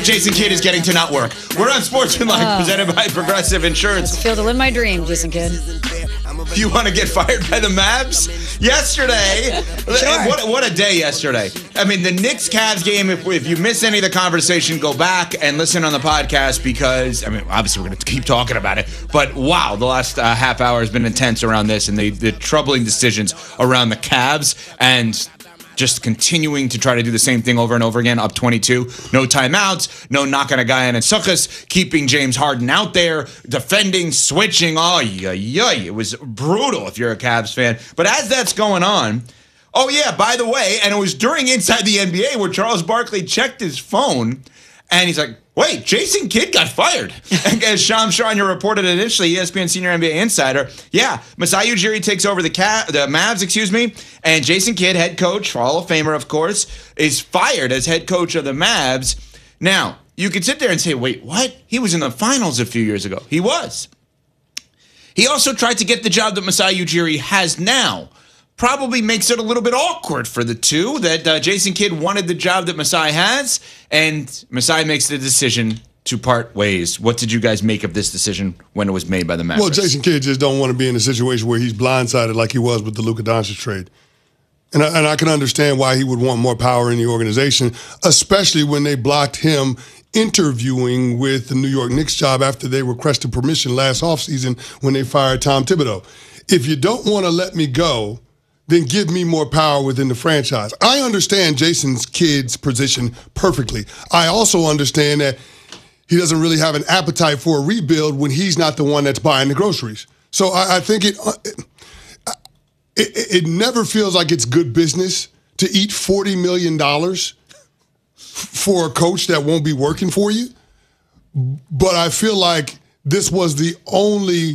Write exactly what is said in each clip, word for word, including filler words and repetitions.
Jason Kidd is getting to not work. We're on Sportsmanlike, oh. presented by Progressive Insurance. I feel to live my dream, Jason Kidd. You want to get fired by the Mavs? Yesterday, sure. what, what a day yesterday. I mean, the Knicks-Cavs game, if, if you miss any of the conversation, go back and listen on the podcast because, I mean, obviously we're going to keep talking about it, but wow, the last uh, half hour has been intense around this and the, the troubling decisions around the Cavs and just continuing to try to do the same thing over and over again, up twenty-two. No timeouts, no knocking a guy in and suckers, keeping James Harden out there, defending, switching. Oh, yeah, yeah. It was brutal if you're a Cavs fan. But as that's going on, oh, yeah, by the way, and it was during Inside the N B A where Charles Barkley checked his phone, and he's like, wait, Jason Kidd got fired. And as Shams Charania reported initially, E S P N senior N B A insider, yeah, Masai Ujiri takes over the Ca- the Mavs, excuse me, and Jason Kidd, head coach, Hall of Famer, of course, is fired as head coach of the Mavs. Now, you could sit there and say, wait, what? He was in the finals a few years ago. He was. He also tried to get the job that Masai Ujiri has now. Probably makes it a little bit awkward for the two that uh, Jason Kidd wanted the job that Masai has, and Masai makes the decision to part ways. What did you guys make of this decision when it was made by the Mavericks? Well, Jason Kidd just don't want to be in a situation where he's blindsided like he was with the Luka Doncic trade. And I, and I can understand why he would want more power in the organization, especially when they blocked him interviewing with the New York Knicks job after they requested permission last offseason when they fired Tom Thibodeau. If you don't want to let me go, then give me more power within the franchise. I understand Jason Kidd's position perfectly. I also understand that he doesn't really have an appetite for a rebuild when he's not the one that's buying the groceries. So I, I think it, it it never feels like it's good business to eat forty million dollars for a coach that won't be working for you. But I feel like this was the only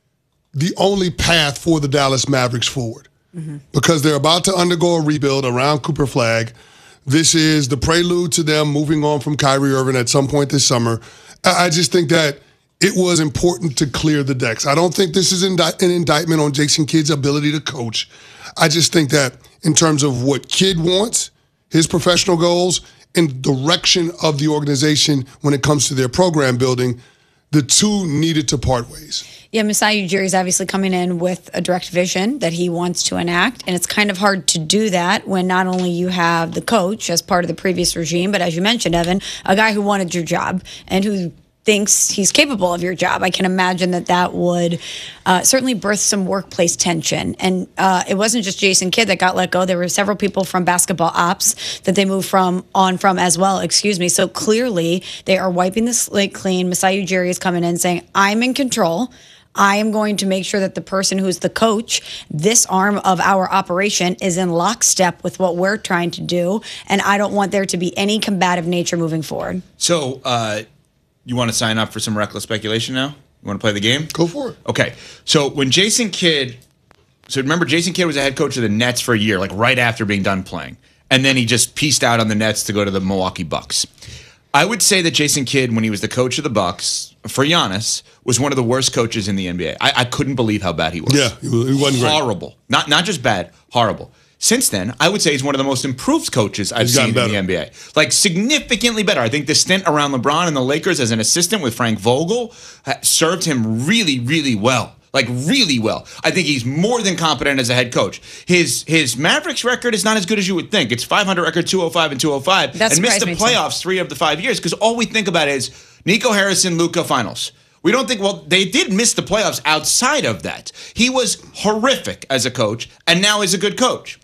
the only path for the Dallas Mavericks forward. Mm-hmm. Because they're about to undergo a rebuild around Cooper Flagg. This is the prelude to them moving on from Kyrie Irving at some point this summer. I just think that it was important to clear the decks. I don't think this is an indictment on Jason Kidd's ability to coach. I just think that in terms of what Kidd wants, his professional goals, and direction of the organization when it comes to their program building, the two needed to part ways. Yeah, Masai Ujiri is obviously coming in with a direct vision that he wants to enact, and it's kind of hard to do that when not only you have the coach as part of the previous regime, but as you mentioned, Evan, a guy who wanted your job and who thinks he's capable of your job. I can imagine that that would uh, certainly birth some workplace tension. And uh, it wasn't just Jason Kidd that got let go. There were several people from basketball ops that they moved from on from as well, excuse me. So clearly they are wiping the slate clean. Masai Ujiri is coming in saying, I'm in control. I am going to make sure that the person who's the coach, this arm of our operation, is in lockstep with what we're trying to do. And I don't want there to be any combative nature moving forward. So, uh, you want to sign up for some reckless speculation now? You want to play the game? Go for it. Okay. So when Jason Kidd, so remember Jason Kidd was a head coach of the Nets for a year, like right after being done playing. And then he just pieced out on the Nets to go to the Milwaukee Bucks. I would say that Jason Kidd, when he was the coach of the Bucks, for Giannis, was one of the worst coaches in the N B A. I, I couldn't believe how bad he was. Yeah, he wasn't great. Horrible. Not, not just bad, horrible. Since then, I would say he's one of the most improved coaches I've seen in the N B A. Like, significantly better. I think the stint around LeBron and the Lakers as an assistant with Frank Vogel served him really, really well. Like, really well. I think he's more than competent as a head coach. His his Mavericks record is not as good as you would think. It's five hundred record, two oh five and two oh five. That and missed the me playoffs too. three of the five years because all we think about is Nico Harrison, Luka finals. We don't think, well, they did miss the playoffs outside of that. He was horrific as a coach, and now he's a good coach.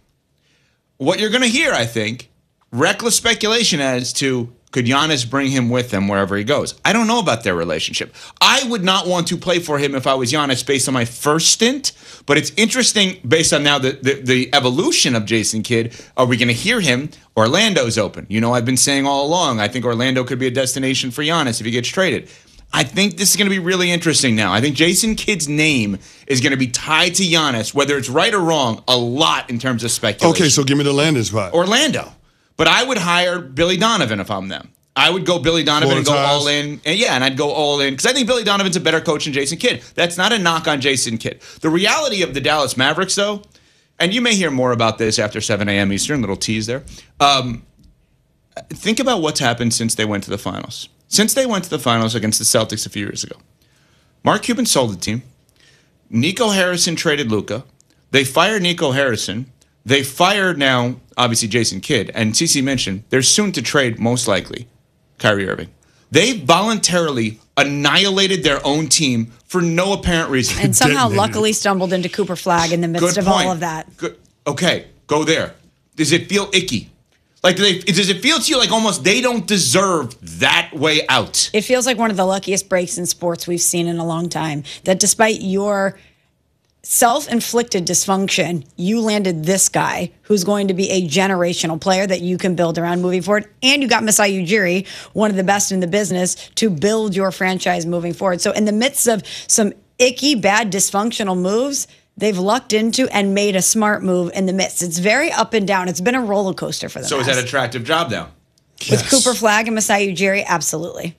What you're going to hear, I think, reckless speculation as to could Giannis bring him with him wherever he goes. I don't know about their relationship. I would not want to play for him if I was Giannis based on my first stint, but it's interesting based on now the, the, the evolution of Jason Kidd. Are we going to hear him? Orlando's open. You know, I've been saying all along, I think Orlando could be a destination for Giannis if he gets traded. I think this is going to be really interesting now. I think Jason Kidd's name is going to be tied to Giannis, whether it's right or wrong, a lot in terms of speculation. Okay, so give me the Orlando spot. Orlando. But I would hire Billy Donovan if I'm them. I would go Billy Donovan and go all in. And yeah, and I'd go all in because I think Billy Donovan's a better coach than Jason Kidd. That's not a knock on Jason Kidd. The reality of the Dallas Mavericks, though, and you may hear more about this after seven a.m. Eastern, little tease there, um, think about what's happened since they went to the finals. Since they went to the finals against the Celtics a few years ago. Mark Cuban sold the team. Nico Harrison traded Luka. They fired Nico Harrison. They fired now, obviously, Jason Kidd. And Cece mentioned they're soon to trade, most likely, Kyrie Irving. They voluntarily annihilated their own team for no apparent reason. And somehow luckily stumbled into Cooper Flagg in the midst Good of point. all of that. Good. Okay, go there. Does it feel icky? Like, do they, does it feel to you like almost they don't deserve that way out? It feels like one of the luckiest breaks in sports we've seen in a long time. That despite your self-inflicted dysfunction, you landed this guy who's going to be a generational player that you can build around moving forward. And you got Masai Ujiri, one of the best in the business, to build your franchise moving forward. So in the midst of some icky, bad, dysfunctional moves, they've lucked into and made a smart move in the midst. It's very up and down. It's been a roller coaster for them. So is that an attractive job now? Yes. With Cooper Flagg and Masai Ujiri, absolutely.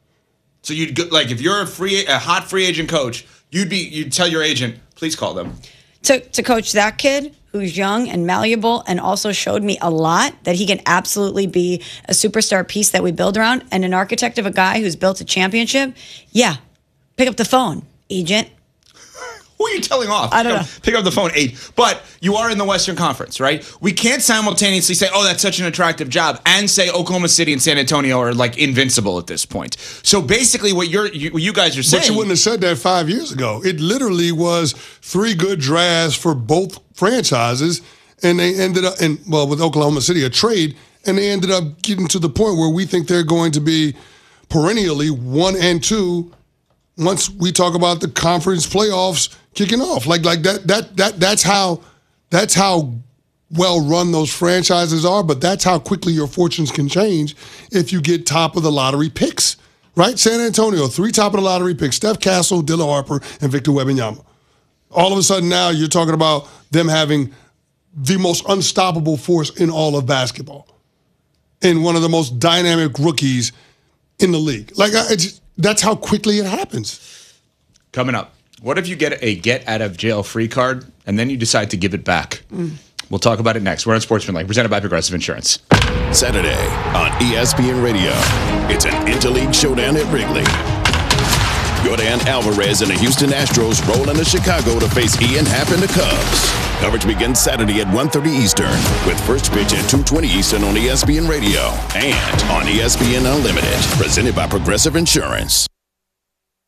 So you'd go, like if you're a free, a hot free agent coach, you'd be you'd tell your agent, please call them. To to coach that kid who's young and malleable and also showed me a lot that he can absolutely be a superstar piece that we build around and an architect of a guy who's built a championship. Yeah, pick up the phone, agent. Who are you telling off? I don't pick know. Up, pick up the phone, eight. But you are in the Western Conference, right? We can't simultaneously say, oh, that's such an attractive job, and say Oklahoma City and San Antonio are like invincible at this point. So basically what you're, you, you guys are saying. But you wouldn't have said that five years ago. It literally was three good drafts for both franchises, and they ended up, and well, with Oklahoma City, a trade, and they ended up getting to the point where we think they're going to be perennially one and two once we talk about the conference playoffs kicking off. Like like that that that that's how that's how well run those franchises are, but that's how quickly your fortunes can change if you get top of the lottery picks. Right? San Antonio, three top of the lottery picks, Steph Castle, Dilla Harper, and Victor Wembanyama. All of a sudden now you're talking about them having the most unstoppable force in all of basketball. And one of the most dynamic rookies in the league. Like I, it's, that's how quickly it happens. Coming up, what if you get a get out of jail free card and then you decide to give it back? Mm. We'll talk about it next. We're on Sportsmanlike, presented by Progressive Insurance. Saturday on E S P N Radio, it's an interleague showdown at Wrigley. Yordan Alvarez and the Houston Astros roll into Chicago to face Ian Happ and the Cubs. Coverage begins Saturday at one thirty Eastern, with first pitch at two twenty Eastern on E S P N Radio and on E S P N Unlimited, presented by Progressive Insurance.